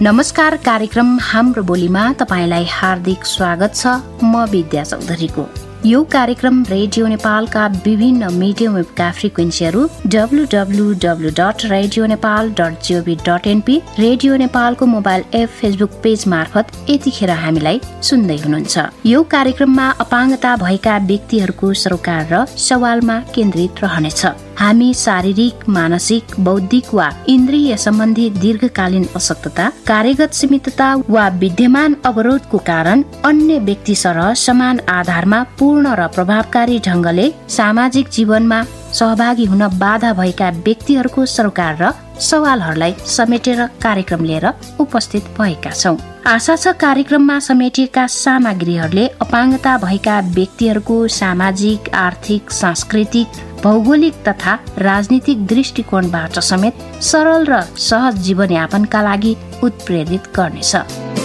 नमस्कार, कार्यक्रम हाम्रो बोलीमा तपाईलाई हार्दिक स्वागत छ। म विद्या चौधरीको। यो कार्यक्रम रेडियो नेपालका विभिन्न मिडियम वेभका फ्रिक्वेन्सीहरू www.radionepal.gov.np, रेडियो नेपालको मोबाइल एप, फेसबुक पेज मार्फत यतिखेर हामीलाई सुन्दै हुनुहुन्छ। यो कार्यक्रममा अपाङ्गता भएका व्यक्तिहरूको सरोकार र सवालमा केन्द्रित रहनेछ। हामी शारीरिक, मानसिक, बौद्धिक वा इन्द्रिय सम्बन्धी दीर्घकालीन अशक्तता, कार्यगत सीमितता वा विद्यमान अवरोधको कारण अन्य व्यक्ति सरह समान आधारमा पूर्ण र प्रभावकारी ढंगले सामाजिक जीवनमा सहभागी हुन बाधा भएका व्यक्तिहरूको सरोकार र सवालहरूलाई समेटेर कार्यक्रम लिएर उपस्थित भएका छौं। आशा छ कार्यक्रममा समेटिएका सामग्रीहरूले अपाङ्गता भएका व्यक्तिहरूको सामाजिक, आर्थिक, सांस्कृतिक, भौगोलिक तथा राजनीतिक दृष्टिकोणबाट समेत सरल र सहज जीवनयापनका लागि उत्प्रेरित गर्नेछ।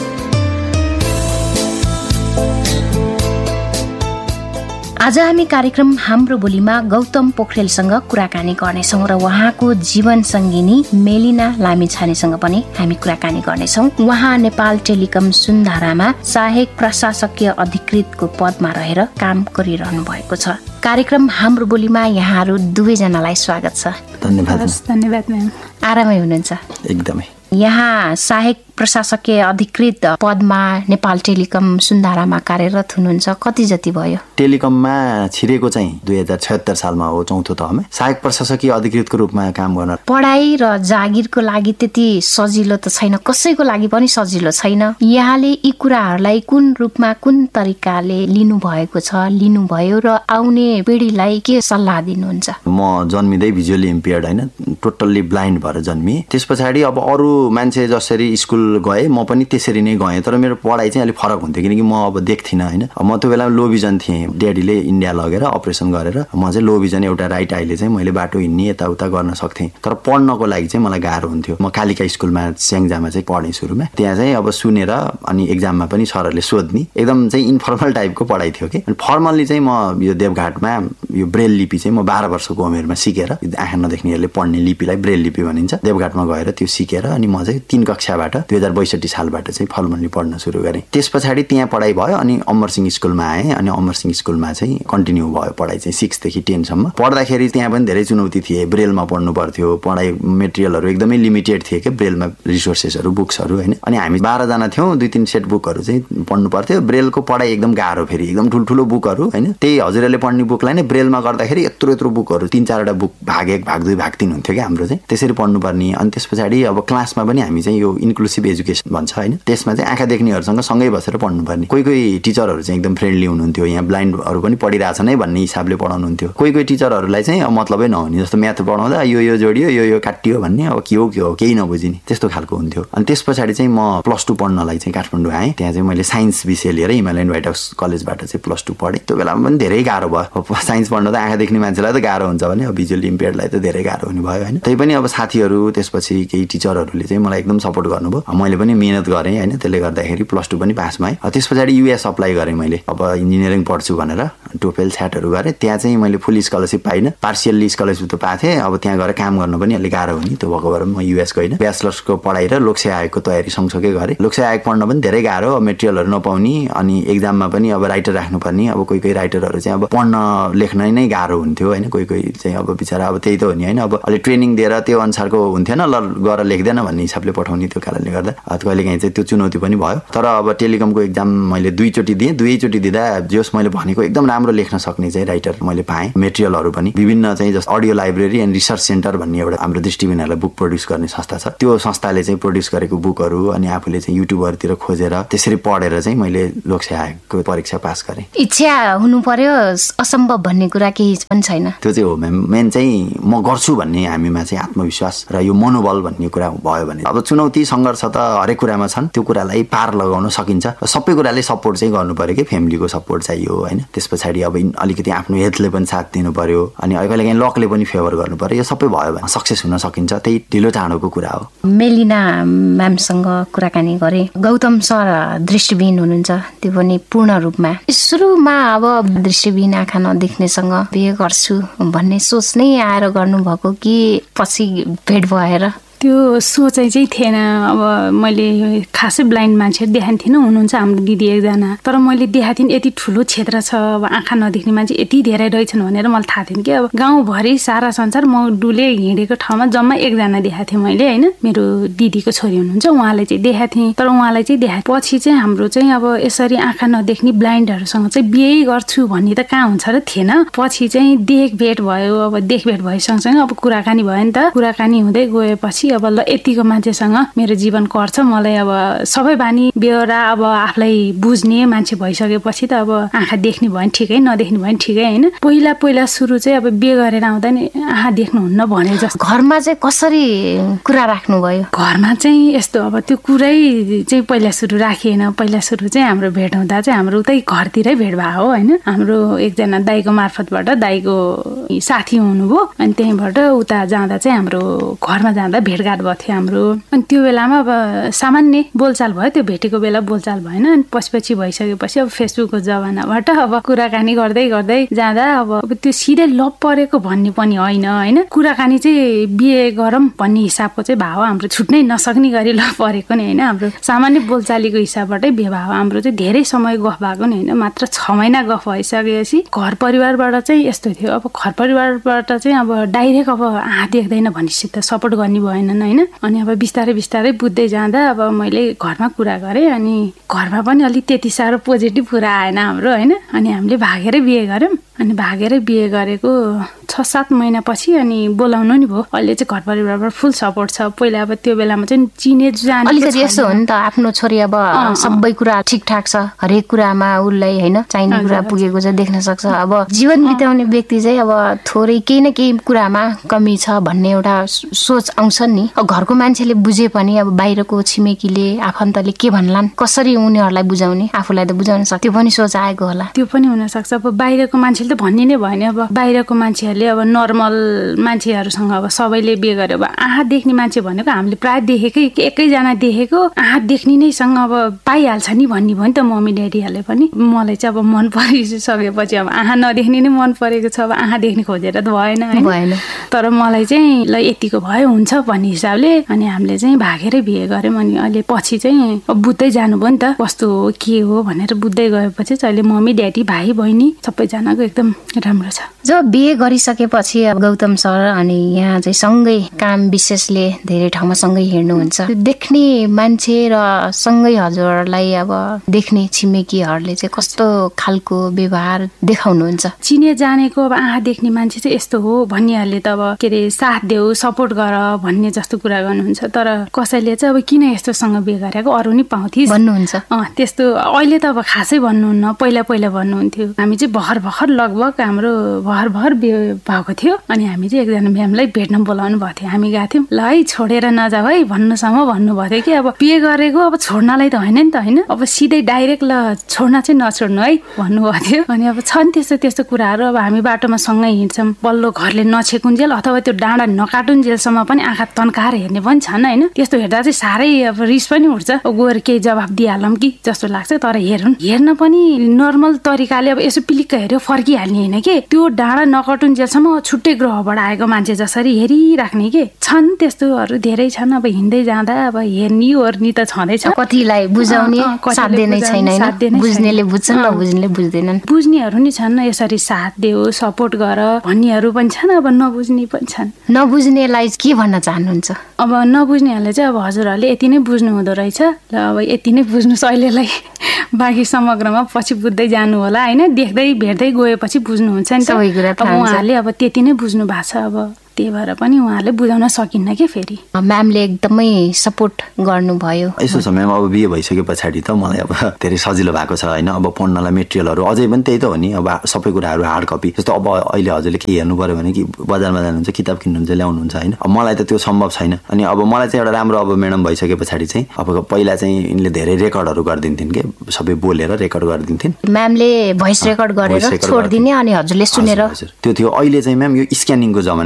आज हामी कार्यक्रम हाम्रो बोलीमा गौतम पोखरेलसँग कुराकानी गर्नेछौँ र उहाँको जीवन संगिनी मेलिना लामिछानेसँग पनि हामी कुराकानी गर्नेछौँ। उहाँ नेपाल टेलिकम सुन्धारामा सहायक प्रशासकीय अधिकृतको पदमा रहेर काम गरिरहनु भएको छ। कार्यक्रम हाम्रो बोलीमा यहाँहरू दुवैजनालाई स्वागत छ। धन्यवाद म्याम। आरामै हुनुहुन्छ? एकदमै। यहाँ सहायक प्रशासकीय अधिकृत पदमा नेपाल टेलिकम सुन्धारामा कार्यरत हुनुहुन्छ। कति जति भयो? टेलिकममा छिरेको चाहिँ 2076 सालमा हो, चौथो तहमा। सहायक प्रशासकीय अधिकृतको रूपमा काम गर्न। पढाइ र जागिरको लागि त्यति सजिलो त छैन, कसैको लागि पनि सजिलो छैन। यहाँले यी कुराहरूलाई कुन रूपमा, कुन तरिकाले लिनु भएको छ, लिनुभयो र आउने पिढीलाई के सल्लाह दिनुहुन्छ? म जन्मिँदै भिजुअली इम्पेयर्ड होइन, टोटल्ली ब्लाइन्ड भएर जन्मिएँ। त्यस पछाडि अब अरू मान्छे जसरी स्कुल गए म पनि त्यसरी नै गएँ, तर मेरो पढाइ चाहिँ अलिक फरक हुन्थ्यो किनकि म अब देख्थिनँ होइन। म त्यो बेला लो भिजन थिएँ। ड्याडीले इन्डिया लगेर अपरेसन गरेर म चाहिँ लो भिजन, एउटा राइट आइले चाहिँ मैले बाटो हिँड्ने यताउता गर्न सक्थेँ, तर पढ्नको लागि चाहिँ मलाई गाह्रो हुन्थ्यो। म कालिका स्कुलमा स्याङ्जामा चाहिँ पढेँ सुरुमा। त्यहाँ चाहिँ अब सुनेर अनि एक्जाममा पनि सरहरूले सोध्ने, एकदम चाहिँ इन्फर्मल टाइपको पढाइ थियो कि। अनि फर्मल्ली चाहिँ म यो देवघाटमा यो ब्रेल लिपि चाहिँ म 12 वर्षको उमेरमा सिकेर, आँखा नदेख्नेहरूले पढ्ने लिपिलाई ब्रेल लिपि भनिन्छ, देवघाटमा गएर त्यो सिकेर अनि म चाहिँ 3 कक्षाबाट 2062 सालबाट चाहिँ फर्मल्ली पढ्न सुरु गरेँ। त्यस पछाडि त्यहाँ पढाइ भयो अनि अमरसिंह स्कुलमा आएँ अनि अमरसिंह स्कुलमा चाहिँ कन्टिन्यू भयो पढाइ चाहिँ 6 देखि 10 सम्म। पढ्दाखेरि त्यहाँ पनि धेरै चुनौती थिए। ब्रेलमा पढ्नु पर्थ्यो, पढाइ मेटेरियलहरू एकदमै लिमिटेड थिए के, ब्रेलमा रिसोर्सेसहरू, बुक्सहरू होइन। अनि हामी 12 जना थियौँ, 2-3 सेट बुकहरू चाहिँ पढ्नु पर्थ्यो। ब्रेलको पढाइ एकदम गाह्रो, फेरि एकदम ठुल्ठुलो बुकहरू होइन। त्यही हजुरहरूले पढ्ने बुकलाई नै ब्रेलमा गर्दाखेरि यत्रो बुकहरू, 3-4वटा बुक भाग 1, भाग 2, भाग 3 हुन्थ्यो क्या हाम्रो चाहिँ। त्यसरी पढ्नु पर्ने। अनि त्यस पछाडि अब क्लासमा पनि हामी चाहिँ यो इन्क्लुसिभ एजुकेसन भन्छ होइन, त्यसमा चाहिँ आँखा देख्नेहरूसँग सँगै बसेर पढ्नुपर्ने। कोही टिचरहरू चाहिँ एकदम फ्रेन्डली हुनुहुन्थ्यो, यहाँ ब्लाइन्डहरू पनि पढिरहेछन् है भन्ने हिसाबले पढाउनुहुन्थ्यो। कोही टिचरहरूलाई चाहिँ मतलबै नहुने, जस्तो म्याथ पढाउँदा यो जोडियो, यो काटियो भन्ने, अब के हो केही नबुझिने त्यस्तो खालको हुन्थ्यो। अनि त्यस पछाडि चाहिँ म +2 पढ्नलाई चाहिँ काठमाडौँ आएँ। त्यहाँ चाहिँ मैले साइन्स विषय लिएर हिमालयन व्हाइट हाउस कलेजबाट चाहिँ +2 पढेँ। त्यो बेलामा पनि धेरै गाह्रो भयो। साइन्स पढ्न त आँखा देख्ने मान्छेलाई त गाह्रो हुन्छ भने, अब भिजुअली इम्पेयर्डलाई त धेरै गाह्रो हुने भयो होइन। त्यही पनि अब साथीहरू, त्यसपछि केही टिचरहरूले चाहिँ मलाई एकदम सपोर्ट गर्नुभयो। मैले पनि मिहिनेत गरेँ होइन, त्यसले गर्दाखेरि +2 पनि पास भएँ। त्यस पछाडि युएस अप्लाई गरेँ मैले, अब इन्जिनियरिङ पढ्छु भनेर। टोफेल स्याटहरू गरेँ। त्यहाँ चाहिँ मैले फुल स्कलरसिप पाइनँ, पार्सियल्ली स्कलरसिप त पाएको थिएँ। अब त्यहाँ गएर काम गर्न पनि अलिक गाह्रो हुने, त्यो भएको भएर म युएस गइनँ। ब्याचलर्सको पढाइ र लोकसेवा आयोगको तयारी सँगसँगै गरेँ। लोकसेवा आयोग पढ्न पनि धेरै गाह्रो, मेटेरियलहरू नपाउने, अनि एक्जाममा पनि अब राइटर राख्नुपर्ने। अब कोही राइटरहरू चाहिँ अब पढ्न लेख्न नै गाह्रो हुन्थ्यो होइन। कोही चाहिँ अब बिचरा अब त्यही त हो नि होइन, अब अलि ट्रेनिङ दिएर त्यो अनुसारको हुन्थेन, ल गएर लेख्दैन भन्ने हिसाबले पठाउने। त्यो कारणले गर्दा कहिलेकाहीँ चाहिँ त्यो चुनौती पनि भयो। तर अब टेलिकमको एक्जाम मैले 2 चोटि दिएँ। 2 चोटि दिँदा जस मैले भनेको एकदम राम्रो लेख्न सक्ने चाहिँ राइटर मैले पाएँ। मेटेरियलहरू पनि विभिन्न चाहिँ जस्तो audio library and research centre भन्ने एउटा हाम्रो दृष्टिबिनहरूलाई बुक प्रड्युस गर्ने संस्था छ। त्यो संस्थाले चाहिँ प्रड्युस गरेको बुकहरू अनि आफूले चाहिँ युट्युबहरूतिर खोजेर त्यसरी पढेर चाहिँ मैले लोकसेवा आयोगको परीक्षा पास गरेँ। इच्छा हुनु पर्यो, असम्भव भन्ने कुरा केही पनि छैन। त्यो चाहिँ हो म्याम। मेन चाहिँ म गर्छु भन्ने हामीमा चाहिँ आत्मविश्वास र यो मनोबल भन्ने कुरा भयो भने, अब चुनौती सङ्घर्ष त हरेक कुरामा छन्, त्यो कुरालाई पार लगाउन सकिन्छ। सबै कुराले सपोर्ट चाहिँ गर्नु पर्यो कि, फ्यामिलीको सपोर्ट चाहियो होइन। त्यस पछाडि अब अलिकति आफ्नो हेल्थले पनि साथ दिनु पर्यो अनि कहिलेकाहीँ लकले पनि फेभर गर्नु पर्यो। यो सबै भयो भने सक्सेस हुन सकिन्छ। त्यही ढिलो चाँडोको कुरा हो। मेलिना म्यामसँग कुराकानी गरेँ। गौतम सर दृष्टिविहीन हुनुहुन्छ, त्यो पनि पूर्ण रूपमा। सुरुमा अब दृष्टिविहीन आँखा नदेख्नेसँग बिहे गर्छु भन्ने सोच नै आएर गर्नुभएको कि पछि भेट भएर? त्यो सोचाइ चाहिँ थिएन। अब मैले खासै ब्लाइन्ड मान्छेहरू देखाएको थिइनँ, हुनुहुन्छ हाम्रो दिदी एकजना, तर मैले देखाएको थिएँ यति ठुलो क्षेत्र छ, अब आँखा नदेख्ने मान्छे यति धेरै रहेछन् भनेर मलाई थाहा थिएन कि। अब गाउँभरि सारा संसार म डुले हिँडेको ठाउँमा जम्मा एकजना देखाएको थिएँ मैले होइन। मेरो दिदीको छोरी हुनुहुन्छ, उहाँलाई चाहिँ देखाएको थिएँ, तर उहाँलाई चाहिँ देखाएँ पछि चाहिँ हाम्रो चाहिँ अब यसरी आँखा नदेख्ने ब्लाइन्डहरूसँग चाहिँ बिहे गर्छु भन्ने त कहाँ हुन्छ र थिएन। पछि चाहिँ देखभेट भयो, अब देखभेट भए सँगसँगै अब कुराकानी भयो नि त। कुराकानी हुँदै गएपछि अब ल यतिको मान्छेसँग मेरो जीवन कर्छ, मलाई अब सबै बानी बेहोरा अब आफूलाई बुझ्ने मान्छे भइसकेपछि त अब आँखा देख्ने भयो नि ठिकै, नदेख्ने भयो नि ठिकै होइन। पहिला सुरु चाहिँ अब बिहे गरेर आउँदा नि आँखा देख्नुहुन्न भने जस्तो। घरमा चाहिँ कसरी कुरा राख्नुभयो? घरमा चाहिँ यस्तो, अब त्यो कुरै चाहिँ पहिला सुरु राखिएन। पहिला सुरु चाहिँ हाम्रो भेट हुँदा चाहिँ हाम्रो उतै घरतिरै भेट भयो होइन। हाम्रो एकजना दाइको मार्फतबाट दाइको साथी हुनुभयो, अनि त्यहीँबाट उता जाँदा चाहिँ हाम्रो घरमा जाँदा भेटघाट भयो थियो हाम्रो। अनि त्यो बेलामा अब सामान्य बोलचाल भयो, त्यो भेटेको बेला बोलचाल भएन। अनि पछि भइसकेपछि अब फेसबुकको जमानाबाट अब कुराकानी गर्दै गर्दै जाँदा अब त्यो सिधै लभ परेको भन्ने पनि होइन। कुराकानी चाहिँ बिहे गरौँ भन्ने हिसाबको चाहिँ भाव हाम्रो छुट्नै नसक्ने गरी लभ परेको नि होइन। हाम्रो सामान्य बोलचालीको हिसाबबाटै बिहे भाव हाम्रो चाहिँ धेरै समय गफ भएको नि होइन। मात्र 6 महिना गफ भइसकेपछि घर परिवारबाट चाहिँ यस्तो थियो, अब घर परिवारबाट चाहिँ अब डाइरेक्ट अब देख्दैन भनेपछि त सपोर्ट गर्ने भएनन् होइन। अनि अब बिस्तारै बुझ्दै जाँदा अब मैले घरमा कुरा गरेँ, अनि घरमा पनि अलिक त्यति साह्रो पोजिटिभ कुरा आएन हाम्रो होइन। अनि हामीले भागेरै बिहे गऱ्यौँ। अनि भागेरै बिहे गरेको 6-7 महिनापछि अनि बोलाउनु नि भयो। अहिले चाहिँ घर परिवारबाट फुल सपोर्ट छ। पहिला अब त्यो बेलामा चाहिँ चिने जाने अलिकति यस्तो हो नि त, आफ्नो छोरी अब सबै कुरा ठिकठाक छ, हरेक कुरामा उसलाई होइन चाहिने कुरा पुगेको छ, देख्न सक्छ। अब जीवन बिताउने व्यक्ति चाहिँ अब थोरै केही न केही कुरामा कमी छ भन्ने एउटा सोच आउँछ नि। घरको मान्छेले बुझे पनि अब बाहिरको छिमेकीले आफन्तले के भन्लान्, कसरी उनीहरूलाई बुझाउने, आफूलाई त बुझाउन सक्छ, त्यो पनि सोच आएको होला। त्यो पनि हुनसक्छ। अब बाहिरको मान्छेले त भन्ने नै भएन। अब बाहिरको मान्छेहरूले अब नर्मल मान्छेहरूसँग अब सबैले बिहे गर्यो। अब आँखा देख्ने मान्छे भनेको हामीले प्रायः देखेकै, एकैजना देखेको आँखा देख्ने नैसँग अब पाइहाल्छ नि भन्ने भयो नि त मम्मी ड्याडीहरूले पनि। मलाई चाहिँ अब मन परिसकेपछि अब आँखा नदेख्ने नै मन परेको छ, अब आँखा देख्ने खोजेर त भएन। तर मलाई चाहिँ ल यतिको भयो हुन्छ भन्ने हिसाबले अनि हामीले चाहिँ भागेरै बिहे गऱ्यौँ। अनि अहिले पछि चाहिँ बुझ्दै जानुभयो नि त कस्तो हो के हो भनेर। बुझ्दै गएपछि चाहिँ अहिले मम्मी ड्याडी भाइ बहिनी सबैजनाको एकदम राम्रो छ। जब बिहे गरिसकेपछि अब गौतम सर अनि यहाँ चाहिँ सँगै काम विशेषले धेरै ठाउँमा सँगै हिँड्नुहुन्छ, देख्ने मान्छे र सँगै हजुरहरूलाई अब देख्ने छिमेकीहरूले चाहिँ कस्तो खालको व्यवहार देखाउनुहुन्छ? चिने जानेको अब आँखा देख्ने मान्छे चाहिँ यस्तो हो भन्नेहरूले त अब के अरे साथ देऊ सपोर्ट गर भन्ने जस्तो कुरा गर्नुहुन्छ। तर कसैले चाहिँ अब किन यस्तोसँग बिहे गरेको अरू नि पाउँथिस् भन्नुहुन्छ। त्यस्तो अहिले त अब खासै भन्नुहुन्न, पहिला भन्नुहुन्थ्यो। हामी चाहिँ भर्खर लगभग हाम्रो भर्खर बिहे भएको थियो। अनि हामी चाहिँ एकजना म्यामलाई भेट्न बोलाउनु भएको थियो। हामी गएको थियौँ। ल है छोडेर नजाऊ है भन्नुसम्म भन्नुभएको थियो कि अब बिहे गरेको अब छोड्नलाई त होइन नि त होइन, अब सिधै डाइरेक्ट ल छोड्न चाहिँ नछोड्नु है भन्नुभएको थियो। अनि अब छन् त्यस्तो कुराहरू। अब हामी बाटोमा सँगै हिँड्छौँ, बल्लो घरले नछेकुन्जेल अथवा त्यो डाँडा नकाटुन्जेलसम्म पनि आँखा तन्काएर हेर्ने पनि छन् होइन। त्यस्तो हेर्दा चाहिँ साह्रै अब रिस पनि उठ्छ, गएर केही जवाब दिइहालौँ कि जस्तो लाग्छ। तर हेर्न पनि नर्मल तरिकाले अब यसो पिलिक्क हेऱ्यो फर्किहाल्ने होइन कि, त्यो डाँडा नकटुन्जेलसम्म छुट्टै ग्रहबाट आएको मान्छे जसरी हेरिराख्ने के छन्। त्यस्तोहरू धेरै छन्। अब हिँड्दै जाँदा अब हेर्ने ओर्नी त छँदैछ। कतिलाई बुझाउने साध्य नै छैन, बुझ्नेले बुझ्छन् नबुझ्नेले बुझ्दैनन्। बुझ्नेहरू नि छन्, यसरी साथ देऊ सपोर्ट गर भन्नेहरू पनि छन्, अब नबुझ्ने पनि छन्। नबुझ्नेलाई के भन्न चाहनुहुन्छ? अब नबुझ्नेहरूले चाहिँ अब हजुरहरूले यति नै बुझ्नु हुँदो रहेछ, ल अब यति नै बुझ्नुहोस् अहिलेलाई, बाँकी समग्रमा पछि बुझ्दै जानु होला होइन। देख्दै भेट्दै गएपछि बुझ्नुहुन्छ नि त। उहाँहरूले अब त्यति नै बुझ्नु भएको छ। अब त्यही भएर पनि उहाँहरूले बुझाउन सकिन्न कि फेरि। म्यामले एकदमै सपोर्ट गर्नुभयो। यसो छ म्याम, अब बिहे भइसके पछाडि त मलाई अब धेरै सजिलो भएको छ होइन। अब पढ्नलाई मेटेरियलहरू अझै पनि त्यही त हो नि, अब सबै कुराहरू हार्ड कपी। जस्तो अब अहिले हजुरले के हेर्नु पर्यो भने कि बजारमा जानुहुन्छ किताब किन्नुहुन्छ ल्याउनुहुन्छ होइन। अब मलाई त त्यो सम्भव छैन। अनि अब मलाई चाहिँ एउटा राम्रो अब म्याडम भइसके पछाडि चाहिँ अब पहिला चाहिँ यिनले धेरै रेकर्डहरू गरिदिन्थिन् कि, सबै बोलेर रेकर्ड गरिदिन्थिन्। म्यामले भोइस रेकर्ड गरेर छोडिदिने अनि हजुरले सुनेर। त्यो थियो। अहिले चाहिँ म्याम यो स्क्यानिङको जमाना आयो कि,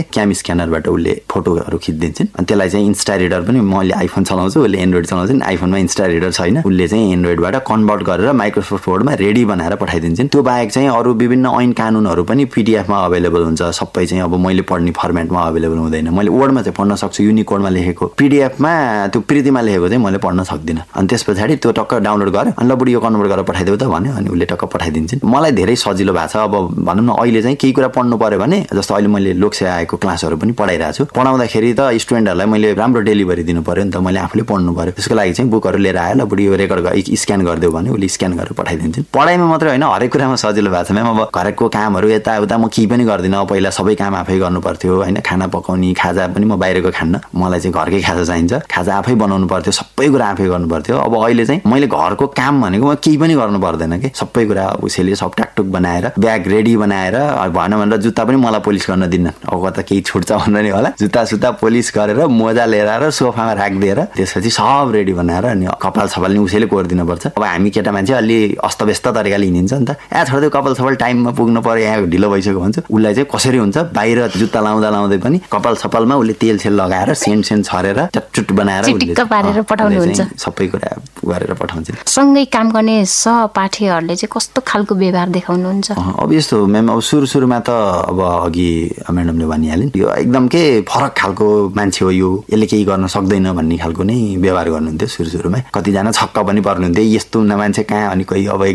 क्याम स्क्यानरबाट उसले फोटोहरू खिचिदिन्छन् अनि त्यसलाई चाहिँ इन्स्टा रिडर पनि मैले आइफोन चलाउँछु उसले एन्ड्रोइड चलाउँछन् आइफोनमा इन्स्टा रिडर छैन उसले चाहिँ एन्ड्रोइडबाट कन्भर्ट गरेर माइक्रोसफ्ट वर्डमा रेडी बनाएर पठाइदिन्छन् त्यो बाहेक चाहिँ अरू विभिन्न ऐन कानुनहरू पनि पीडीएफमा अवेलेबल हुन्छ सबै चाहिँ अब मैले पढ्ने फर्मेटमा अवेलेबल हुँदैन मैले वर्डमा चाहिँ पढ्न सक्छु युनिकोडमा लेखेको पीडीएफमा त्यो प्रितिमा लेखेको चाहिँ मैले पढ्न सक्दिनँ अनि त्यस पछाडि त्यो टक्क डाउनलोड गरेँ अनि ल बुढी यो कन्भर्ट गरेर पठाइदेऊ त भन्यो अनि उसले टक्क पठाइदिन्छन् मलाई धेरै सजिलो भएको छ अब भनौँ न अहिले चाहिँ केही कुरा पढ्नु पर्यो भने जस्तो अहिले मैले लोकसेवा आएको क्लासहरू पनि पढाइरहेको छु पढाउँदाखेरि त स्टुडेन्टहरूलाई मैले राम्रो डेलिभरी दिनु पर्यो नि त मैले आफूले पढ्नु पर्यो त्यसको लागि चाहिँ बुकहरू लिएर आयो ल बुढी यो रेकर्ड स्क्यान गरिदेऊ भने उसले स्क्यान गरेर पठाइदिन्छन् पढाइमा मात्रै होइन हरेक कुरामा सजिलो भएको छ म्याम अब घरको कामहरू यताउता म केही पनि गर्दिनँ पहिला सबै काम आफै गर्नु पर्थ्यो होइन खाना पकाउने खाजा पनि म बाहिरको खान्न मलाई चाहिँ घरकै खाजा चाहिन्छ खाजा आफै बनाउनु पर्थ्यो सबै कुरा आफै गर्नु पर्थ्यो अब अहिले चाहिँ मैले घरको काम भनेको म केही पनि गर्नु पर्दैन कि सबै कुरा उसैले सब टाकटुक बनाएर ब्याग रेडी बनाएर भएन भनेर जुत्ता पनि मलाई पोलिस गर्न दिन्न अब त केही छुट्छ भनेर नि होला जुत्ता पोलिस गरेर मोजा लिएर आएर सोफामा राखिदिएर त्यसपछि सब रेडी बनाएर अनि कपाल छपाल नि उसैले कोरिदिनु पर्छ अब हामी केटा मान्छे अलि अस्तव्यस्त तरिकाले हिँडिन्छ नि त छोड्दै कपाल छपाल टाइममा पुग्नु पर्यो यहाँ ढिलो भइसक्यो भन्छ उसलाई चाहिँ कसरी हुन्छ बाहिर जुत्ता लाउँदै पनि कपाल छपालमा उसले तेल लगाएर सेन्ट छरेर चटचुट बनाएर सबै कुरा गरेर पठाउँछ सँगै काम गर्ने सहपाठीहरूले चाहिँ कस्तो खालको व्यवहार देखाउनुहुन्छ अब यस्तो म्याम अब सुरुमा त अब अघि म्याडमले भनिहालिन् यो एकदम के फरक खालको मान्छे हो यो यसले केही गर्न सक्दैन भन्ने खालको नै व्यवहार गर्नुहुन्थ्यो सुरुमा कतिजना छक्क पनि पर्नुहुन्थ्यो यस्तो मान्छे कहाँ अनि कोही अब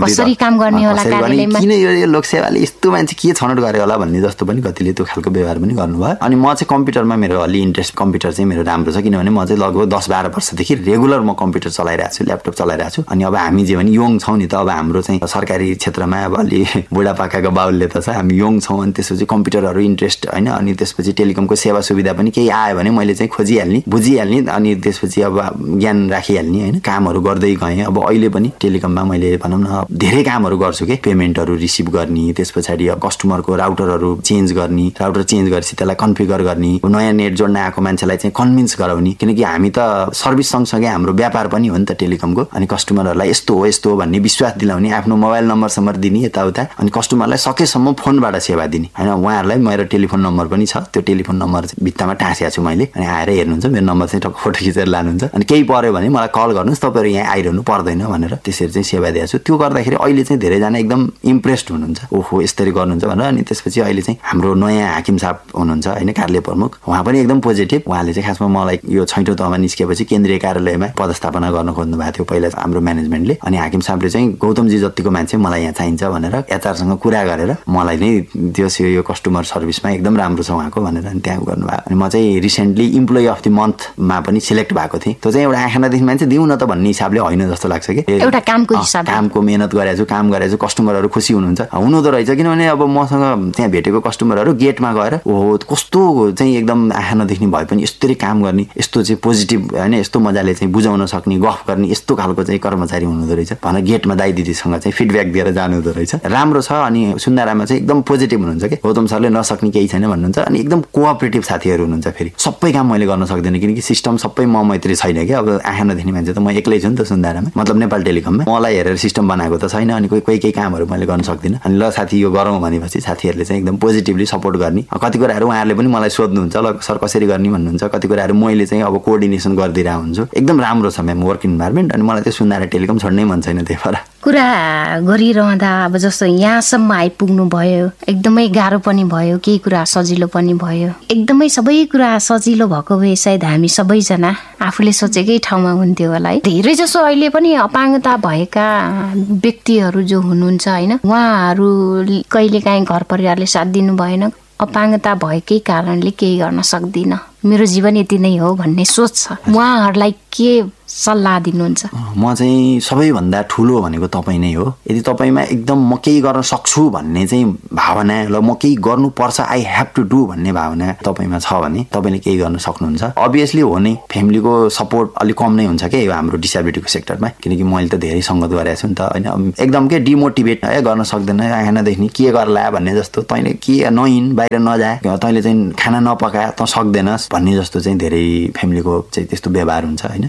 किन यो लोकसेवाले यस्तो मान्छे के छनौट गरे होला भन्ने जस्तो पनि कतिले त्यो खालको व्यवहार पनि गर्नुभयो अनि म चाहिँ कम्प्युटरमा मेरो अलि इन्ट्रेस्ट कम्प्युटर चाहिँ मेरो राम्रो छ किनभने म चाहिँ लगभग 10-12 वर्षदेखि रेगुलर म कम्प्युटर चलाइरहेको छु ल्यापटप चलाइरहेको छु अनि अब हामी जे भने यङ छौँ नि त अब हाम्रो चाहिँ सरकारी क्षेत्रमा अब अलि बुढापाकाको बाहुल्य त छ हामी यङ छौँ अनि त्यसपछि कम्प्युटरहरू इन्ट्रेस्ट होइन अनि त्यसपछि टेलिकमको सेवा सुविधा पनि केही आयो भने मैले चाहिँ खोजिहाल्ने बुझिहाल्ने अनि त्यसपछि अब ज्ञान राखिहाल्ने होइन कामहरू गर्दै गएँ अब अहिले पनि टेलिकममा मैले भनौँ न धेरै कामहरू गर्छु कि पेमेन्टहरू रिसिभ गर्ने त्यस पछाडि कस्टमरको राउटरहरू चेन्ज गर्ने राउटर चेन्ज गरेपछि त्यसलाई कन्फिगर गर्ने नयाँ नेट जोड्न आएको मान्छेलाई चाहिँ कन्भिन्स गराउने किनकि हामी त सर्भिस सँगसँगै हाम्रो व्यापार पनि हो नि त टेलिकमको अनि कस्टमरहरूलाई यस्तो हो भन्ने विश्वास दिलाउने आफ्नो मोबाइल नम्बरसम्म दिने यताउता अनि कस्टमरलाई सकेसम्म फोनबाट सेवा दिने होइन उहाँहरूलाई मेरो टेलिफोन नम्बर पनि छ त्यो टेलिफोन नम्बर भित्तामा टाँसेको छु मैले अनि आएर हेर्नुहुन्छ मेरो नम्बर चाहिँ टक्क फोटो खिचेर लानुहुन्छ अनि केही पर्यो भने मलाई कल गर्नुहोस् तपाईँहरू यहाँ आइरहनु पर्दैन भनेर त्यसरी चाहिँ सेवा दिएको छु त्यो गर्दाखेरि अहिले चाहिँ धेरैजना एकदम इम्प्रेस्ड हुनुहुन्छ ओहो यसरी गर्नुहुन्छ भनेर अनि त्यसपछि अहिले चाहिँ हाम्रो नयाँ हाकिम साहब हुनुहुन्छ होइन कार्यालय प्रमुख उहाँ पनि एकदम पोजिटिभ उहाँले चाहिँ खासमा मलाई यो छैटौँ तहमा निस्केपछि केन्द्रीय कार्यालयमा पदस्थापना गर्न खोज्नु भएको थियो पहिला हाम्रो म्यानेजमेन्टले अनि हाकिम साहबले चाहिँ गौतमजी जतिको मान्छे मलाई यहाँ चाहिन्छ भनेर एचआरसँग कुरा गरेर मलाई नै त्यो यो कस्टमर सर्भिसमा एकदम राम्रो छ उहाँको भनेर अनि त्यहाँ गर्नुभयो अनि म चाहिँ रिसेन्टली इम्प्लोइ अफ द मन्थमा पनि सिलेक्ट भएको थिएँ त्यो चाहिँ एउटा आँखा नदेखि मान्छे दिउँ न त भन्ने हिसाबले होइन जस्तो लाग्छ कि एउटा कामको मेहनत गरेको छु कस्टमरहरू खुसी हुनुहुन्छ हुनुहुँदो रहेछ किनभने अब मसँग त्यहाँ भेटेको कस्टमरहरू गेटमा गएर ओहो कस्तो चाहिँ एकदम आँखा नदेख्ने भए पनि यस्तरी काम गर्ने यस्तो चाहिँ पोजिटिभ होइन यस्तो मजाले चाहिँ बुझाउन सक्ने गफ गर्ने यस्तो खालको चाहिँ कर्मचारी हुनुहुँदो रहेछ भनेर गेटमा दाइ दिदीसँग चाहिँ फिडब्याक दिएर जानुहुँदो रहेछ राम्रो छ अनि सुन्दारामा चाहिँ एकदम पोजिटिभ हुनुहुन्छ कि गौतम सरले नसक्ने केही छैन भन्नुहुन्छ अनि एकदम कोअपरेटिभ साथीहरू हुनुहुन्छ फेरि सबै काम मैले गर्न सक्दिनँ किनकि सिस्टम सबै म मैत्री छैन कि अब आँखा नदेख्ने मान्छे त म एक्लै छु नि त सुन्दारामा मतलब नेपाल टेलिकममा मलाई हेरेर सिस्टम बनाएको त छैन अनि कोही केही कामहरू मैले गर्न सक्दिनँ अनि ल साथी यो गरौँ भनेपछि साथीहरूले चाहिँ एकदम पोजिटिभली सपोर्ट गर्ने कति कुराहरू उहाँहरूले पनि मलाई सोध्नुहुन्छ ल सर कसरी गर्ने भन्नुहुन्छ कति कुराहरू मैले चाहिँ अब कोअर्डिनेसन गरिदिरहेको हुन्छु एकदम राम्रो छ म्याम वर्क इन्भाइरोमेन्ट अनि मलाई त्यो सुन्दारा टेलिकम छोड्नै मन छैन त्यही भएर कुरा गरिरहँदा अब जस्तो यहाँसम्म आइपुग्नु भयो एकदमै गाह्रो पनि भयो केही कुरा सजिलो पनि भयो एकदमै सबै कुरा सजिलो भएको भए सायद हामी सबैजना आफूले सोचेकै ठाउँमा हुन्थ्यो होला है धेरै जसो अहिले पनि अपाङ्गता भएका व्यक्तिहरू जो हुनुहुन्छ होइन उहाँहरू कहिलेकाहीँ घर परिवारले साथ दिनु भएन अपाङ्गता भएकै कारणले केही गर्न सक्दिनँ मेरो जीवन यति नै हो भन्ने सोच छ उहाँहरूलाई के सल्लाह दिनुहुन्छ म चाहिँ सबैभन्दा ठुलो भनेको तपाईँ नै हो यदि तपाईँमा एकदम म केही गर्न सक्छु भन्ने चाहिँ भावना ल म केही गर्नुपर्छ आई हेभ टु डु भन्ने भावना तपाईँमा छ भने तपाईँले केही गर्न सक्नुहुन्छ अभियसली हो नै फ्यामिलीको सपोर्ट अलिक कम नै हुन्छ क्या यो हाम्रो डिसेबिलिटीको सेक्टरमा किनकि मैले त धेरै सङ्गत गरेको छु नि त होइन एकदम के डिमोटिभेट गर्न सक्दैन आँखा नदेख्ने के गर्ला भन्ने जस्तो तैँले के नहिन् बाहिर नजा तैँले चाहिँ खाना नपका त सक्दैनस् भन्ने जस्तो चाहिँ धेरै फ्यामिलीको चाहिँ त्यस्तो व्यवहार हुन्छ होइन अनि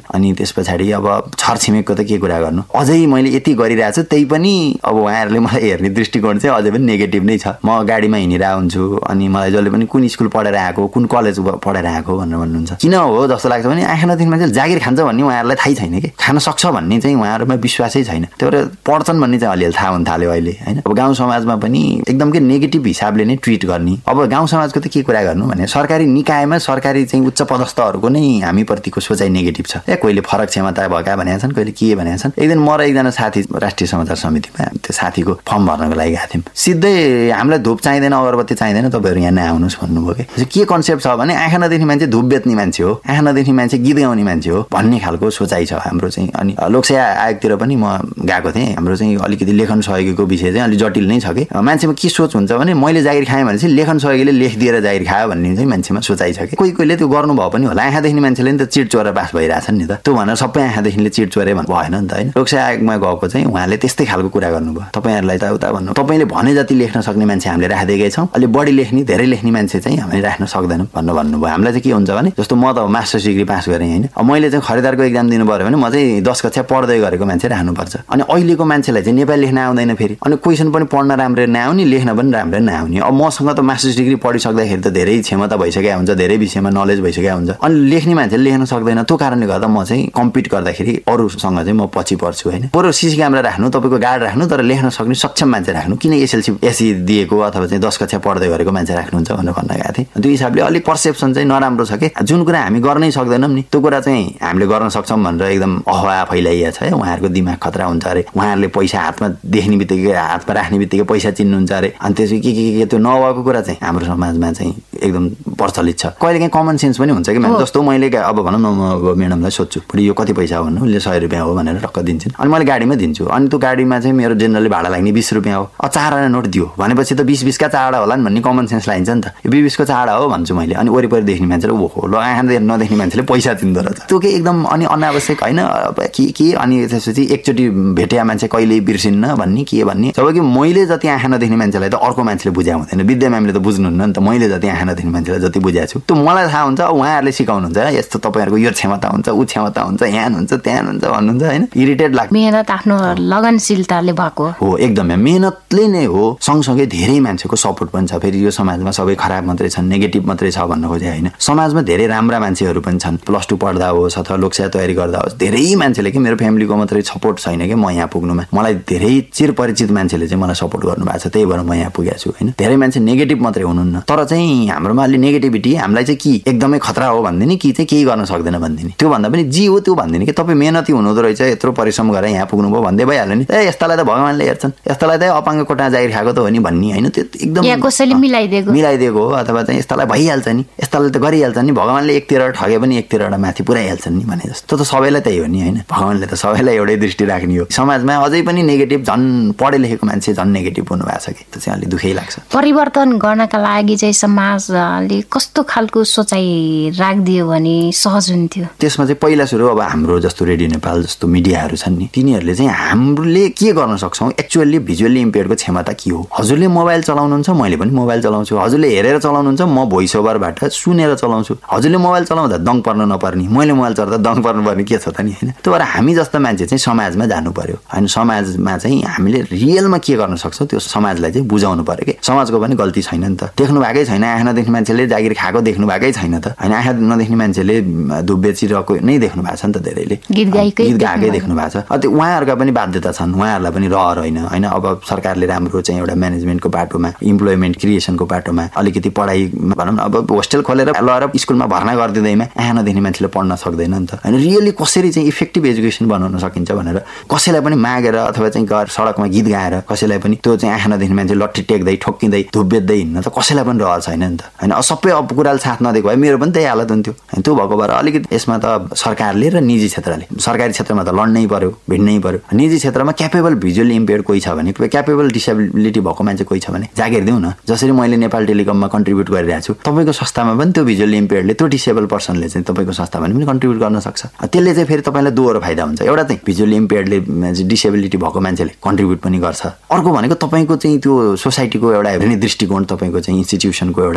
त्यस पछाडि अब छरछिमेकको त के कुरा गर्नु, अझै मैले यति गरिरहेको छु त्यही पनि अब उहाँहरूले मलाई हेर्ने दृष्टिकोण चाहिँ अझै पनि नेगेटिभ नै छ। म गाडीमा हिँडिरहेको हुन्छु अनि मलाई जसले पनि कुन स्कुल पढेर आएको, कुन कलेज पढेर आएको भनेर भन्नुहुन्छ। किन हो जस्तो लाग्छ भने आँखा नदेखिने मान्छेले जागिर खान्छ भन्ने उहाँहरूलाई थाहै छैन कि, खान सक्छ भन्ने चाहिँ उहाँहरूमा विश्वासै छैन। त्यो भएर पढ्छन् भन्ने चाहिँ अलिअलि थाहा हुन थाल्यो अहिले होइन। अब गाउँ समाजमा पनि एकदम के नेगेटिभ हिसाबले नै ट्रिट गर्ने। अब गाउँ समाजको त के कुरा गर्नु भने सरकारी निकायमा सरकारी चाहिँ उच्च पदस्थहरूको नै हामीप्रतिको सोचाइ नेगेटिभ छ। कहिले फरक क्षमता भएका भनेका छन्, कहिले के भनेका छन्। एक दिन म र एकजना साथी राष्ट्रिय समाचार समितिमा त्यो साथीको फर्म भर्नको लागि गएको थियौँ। सिधै हामीलाई धुप चाहिँदैन, अगरबत्ती चाहिँदैन, तपाईँहरू यहाँ नआउनुहोस् भन्नुभयो कि। के कन्सेप्ट छ भने आँखा नदेख्ने मान्छे धुप बेच्ने मान्छे हो, आँखा नदेख्ने मान्छे गीत गाउने मान्छे हो भन्ने खालको सोचाइ छ हाम्रो चाहिँ। अनि लोकसेवा आयोगतिर पनि म गएको थिएँ। हाम्रो चाहिँ अलिकति लेखन सहयोगीको विषय चाहिँ अलिक जटिल नै छ कि मान्छेमा के सोच हुन्छ भने मैले जागिर खाएँ भने चाहिँ लेखन सहयोगीले लेखिदिएर जागिर खायो भन्ने चाहिँ मान्छेमा सोचाइ छ कि। कोही कोहीले त्यो गर्नुभयो पनि होला। आँखा देख्ने मान्छेले नि त चिट चोरेर पास भइरहेछन् नि त, त्यो भनेर सबै आँखा देखिनेले चिट चोरे भन्नु भएन नि त होइन। लोकसेवा आयोगमा गएको चाहिँ उहाँले त्यस्तै खालको कुरा गर्नुभयो। तपाईँहरूलाई त उता भन्नु, तपाईँले भने जति लेख्न सक्ने मान्छे हामीले राखिदिएकै छौँ, अलि बढी लेख्ने धेरै लेख्ने मान्छे चाहिँ हामीले राख्न सक्दैनौँ भन्नुभयो। हामीलाई चाहिँ के हुन्छ भने जस्तो म त मास्टर्स डिग्री पास गरेँ होइन, मैले चाहिँ खरिदारको एक्जाम दिनु पऱ्यो भने म चाहिँ 10 कक्षा पढ्दै गरेको मान्छे राख्नुपर्छ। अनि अहिलेको मान्छेलाई चाहिँ नेपाली लेख्न आउँदैन फेरि, अनि क्वेसन पनि पढ्न राम्ररी नआउने, लेख्न पनि राम्ररी नआउने। अब मसँग त मास्टर्स डिग्री पढिसक्दाखेरि त धेरै क्षमता भइसकेको हुन्छ, धेरै विषयमा नलेज भइसकेको हुन्छ, अनि लेख्ने मान्छेले लेख्न सक्दैन। त्यो कारणले गर्दा म चाहिँ कम्पिट गर्दाखेरि अरूसँग चाहिँ म पछि पर्छु होइन। बरु सिसी क्यामेरा राख्नु, तपाईँको गार्ड राख्नु, तर लेख्न सक्ने सक्षम मान्छे राख्नु, किन एसएलसी दिएको अथवा चाहिँ 10 कक्षा पढ्दै गरेको मान्छे राख्नुहुन्छ भनेर भन्न गएको थिएँ। त्यो हिसाबले अलिक पर्सेप्सन चाहिँ नराम्रो छ कि जुन कुरा हामी गर्नै सक्दैनौँ नि त्यो कुरा चाहिँ हामीले गर्न सक्छौँ भनेर एकदम अफवाह फैलाइएको छ है। उहाँहरूको दिमाग खतरा हुन्छ अरे, उहाँहरूले पैसा हातमा देख्ने बित्तिकै हातमा राख्ने बित्तिकै पैसा चिन्नुहुन्छ अरे, अनि त्यसपछि के त्यो नभएको कुरा चाहिँ हाम्रो समाजमा चाहिँ एकदम प्रचलित छ। कहिलेकाहीँ कमन सेन्स पनि हुन्छ कि जस्तो मैले अब भनौँ न म अब म्याडमलाई सोध्छु बुढी यो कति पैसा हो भन्नु, उसले 100 रुपियाँ हो भनेर टक्क दिन्छन्। अनि मैले गाडीमा दिन्छु, अनि त्यो गाडीमा चाहिँ मेरो जेनरली भाडा लाग्ने 20 रुपियाँ हो। 4 आना नोट दियो भनेपछि त 20-20 का चाडा होला नि भन्ने कमन सेन्स लागिन्छ नि त। यो 20-20 को चाडा हो भन्छु मैले। अनि वरिपरि देख्ने मान्छेले ओहो ल आँखा नदेख्ने मान्छेले पैसा दिँदो रहेछ, त्यो के एकदम अनि अनावश्यक होइन के। अनि त्यसपछि एकचोटि भेटेका मान्छे कहिले बिर्सिन्न भन्ने के भन्ने। जबकि मैले जति आँखा नदेख्ने मान्छेलाई त अर्को मान्छेले बुझाएको हुँदैन, विद्या म्यामले त बुझ्नुहुन्न नि त। मैले जति आँखा नदेख्ने मान्छेलाई जति बुझाएको छु त्यो मलाई थाहा हुन्छ। उहाँहरूले सिकाउनुहुन्छ यस्तो तपाईँहरूको यो क्षमता हुन्छ, ऊ क्षमता हुन्छ, यहाँ हुन्छ त्यहाँ हुन्छ भन्नुहुन्छ होइन। इरिटेट लाग्छ। मेहनत आफ्नो लगनशीलताले भएको हो, एकदमै मेहनतले नै हो। सँगसँगै धेरै मान्छेको सपोर्ट पनि छ। फेरि यो समाजमा सबै खराब मात्रै छन्, नेगेटिभ मात्रै छ भन्न खोजे होइन। समाजमा धेरै राम्रा मान्छेहरू पनि छन्। +2 पढ्दा होस् अथवा लोकसेवा तयारी गर्दा होस्, धेरै मान्छेले कि मेरो फ्यामिलीको मात्रै सपोर्ट छैन कि म यहाँ पुग्नुमा। मलाई धेरै चिरपरिचित मान्छेले चाहिँ मलाई सपोर्ट गर्नुभएको छ, त्यही भएर म यहाँ पुगेको छु होइन। धेरै मान्छे नेगेटिभ मात्रै हुनुहुन्न, तर चाहिँ हाम्रोमा अलि नेगेटिभिटी हामीलाई चाहिँ कि एकदमै खतरा हो भन्दिने कि चाहिँ केही गर्न सक्दैन भन्दिने। त्यो भन्दा पनि जी हो त्यो भन्दिने कि तपाईँ मेहनती हुनुहुँदो रहेछ, यत्रो परिश्रम गरेर यहाँ पुग्नुभयो भन्दै भइहाल्यो नि। यस्तालाई त भगवान्ले हेर्छन्, यस्तालाई त अपाङ्ग कोटा जागिर खाएको त हो नि भन्ने होइन। त्यो एकदम कसैले मिलाइदिएको हो अथवा चाहिँ यस्तालाई भइहाल्छ नि, यस्तालाई त गरिहाल्छ नि, भगवान्ले एकतिर ठगे पनि एकतिरबाट माथि पुऱ्याइहाल्छन् नि भने जस्तो। त सबैलाई त्यही हो नि होइन। भगवान्ले त सबैलाई एउटै दृष्टि राख्ने हो। समाजमा अझै पनि नेगेटिभ, झन् पढे लेखेको मान्छे झन् नेगेटिभ हुनु भएको छ कि, त्यो चाहिँ अलिक दुःखै लाग्छ। परिवर्तन गर्नका लागि चाहिँ समाजले कस्तो खालको सोचाइ राखिदियो भने सहज हुन्थ्यो? त्यसमा चाहिँ पहिला सुरु अब हाम्रो जस्तो रेडियो नेपाल जस्तो मिडियाहरू छन् नि, तिनीहरूले चाहिँ हामीले के गर्न सक्छौँ, एक्चुअली भिजुअली इम्पेयर्डको क्षमता के हो। हजुरले मोबाइल चलाउनुहुन्छ, मैले पनि मोबाइल चलाउँछु। हजुरले हेरेर चलाउनुहुन्छ, म भोइस ओभरबाट सुनेर चलाउँछु। हजुरले मोबाइल चलाउँदा दङ पर्न नपर्ने, मैले मोबाइल चलाउँदा दङ पर्नुपर्ने के छ त नि होइन। त्यो भएर हामी जस्तो मान्छे चाहिँ समाजमा जानु पर्यो होइन। समाजमा चाहिँ हामीले रियलमा के गर्न सक्छौँ त्यो समाजलाई चाहिँ बुझाउनु पर्यो कि समाजको पनि गल्ती छैन नि त। देख्नु भएकै छैन, आँखा नदेख्ने मान्छेले जागिर खाएको देख्नु भएकै छैन त होइन। आँखा नदेख्ने मान्छेले धुप बेचिरहेको नै देख्नु भएको छ नि त, धेरैले गीत गाएकै देख्नु भएको छ। त्यो उहाँहरूका पनि बाध्यता छन्, उहाँहरूलाई पनि रहर होइन। अब सरकारले राम्रो चाहिँ एउटा म्यानेजमेन्टको बाटोमा, इम्प्लोइमेन्ट क्रिएसनको बाटोमा अलिकति पढाइ भनौँ न, अब होस्टेल खोलेर लगाएर स्कुलमा भर्ना गरिदिँदैमा आँखा नदेख्ने मान्छेले पढ्न सक्दैन नि त होइन। रियली कसरी चाहिँ इफेक्टिभ एजुकेसन बनाउन सकिन्छ भनेर कसैलाई पनि मागेर अथवा चाहिँ सडकमा गीत गाएर कसैलाई पनि त्यो चाहिँ आँखा नदेख्ने मान्छे लट्ठी टेक्दै ठोक्किँदै धुप बेच्दै हिँड्न त कसैलाई पनि रहर छैन नि त होइन। सबै अब कुराले साथ नदिएको भए मेरो पनि त्यही हालत हुन्थ्यो होइन। त्यो भएको भएर अलिकति यसमा त सरकारले र निजी क्षेत्रले, सरकारी क्षेत्रमा त लड्नै पर्यो, भिड्नै पर्यो। निजी क्षेत्रमा क्यापेबल भिजुअली इम्पेयर्ड कोही छ भने, क्यापेबल डिसेबिलिटी भएको मान्छे कोही छ भने जागिर दिउँ न। जसरी मैले नेपाल टेलिकममा कन्ट्रिब्युट गरिरहेको छु, तपाईँको संस्थामा पनि त्यो भिजुअली इम्पेयर्डले, त्यो डिसेबल पर्सनले चाहिँ तपाईँको संस्थामा पनि कन्ट्रिब्युट गर्न सक्छ। त्यसले चाहिँ फेरि तपाईँलाई दोहोरो फाइदा हुन्छ। एउटा चाहिँ भिजुअली इम्पेयर्डले डिसेबिलिटी भएको मान्छेले कन्ट्रिब्युट पनि गर्छ। अर्को भनेको तपाईँको चाहिँ त्यो सोसाइटीको एउटा हेर्ने दृष्टिकोण, तपाईँको चाहिँ इन्स्टिट्युसनको एउटा